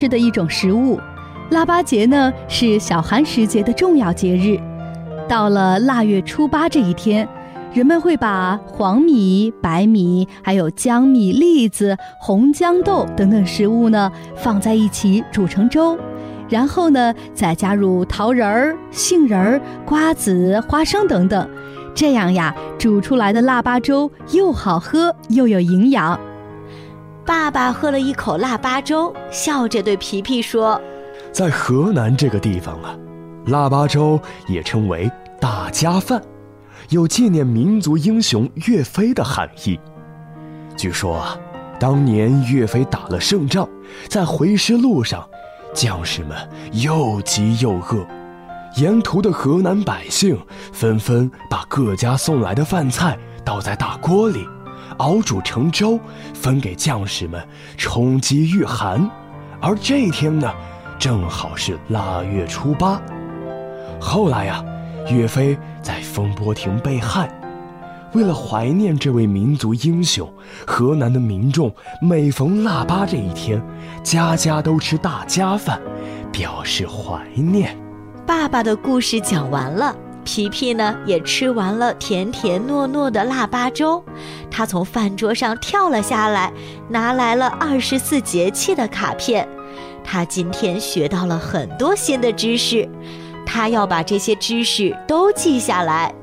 吃的一种食物。腊八节呢，是小寒食节的重要节日。到了腊月初8这一天，人们会把黄米、白米，还有江米、栗子、红豇豆等等食物呢放在一起煮成粥，然后呢再加入桃仁儿、杏仁儿、瓜子、花生等等，这样呀煮出来的腊八粥又好喝又有营养。 爸爸喝了一口腊八粥，笑着对皮皮说： 在河南这个地方啊，腊八粥也称为大家饭，有纪念民族英雄岳飞的含义。据说啊，当年岳飞打了胜仗，在回师路上，将士们又饥又饿，沿途的河南百姓纷纷把各家送来的饭菜倒在大锅里，熬煮成粥，分给将士们充饥御寒。而这一天呢，正好是腊月初8。后来呀，岳飞在风波亭被害，为了怀念这位民族英雄，河南的民众每逢腊八这一天，家家都吃大家饭，表示怀念。 爸爸的故事讲完了，皮皮呢也吃完了甜甜糯糯的腊八粥，他从饭桌上跳了下来，拿来了24节气的卡片。他今天学到了很多新的知识，他要把这些知识都记下来。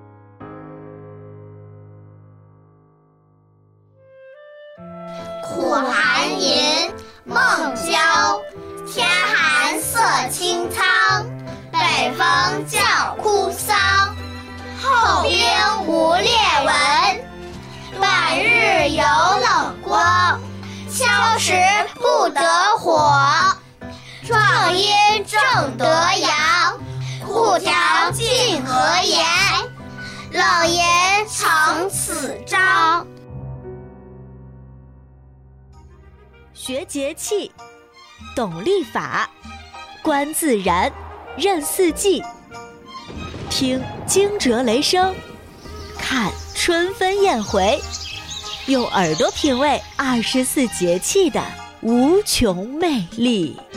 苦寒吟，孟郊。天寒色清苍，北风叫哭丧。后兵无列文，半日有冷光。敲石不得火，壮阴正得阳。库条尽何言，冷言成此章。 学节气，懂历法，观自然，认四季，听惊蛰雷声，看春分燕回，用耳朵品味24节气的无穷魅力。